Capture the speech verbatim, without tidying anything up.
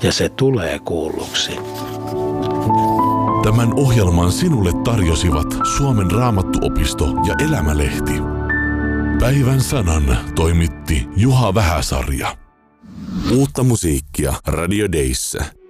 ja se tulee kuulluksi. Tämän ohjelman sinulle tarjosivat Suomen Raamattuopisto ja Elämälehti. Päivän sanan toimitti Juha Vähäsarja. Uutta musiikkia Radio Dayssä.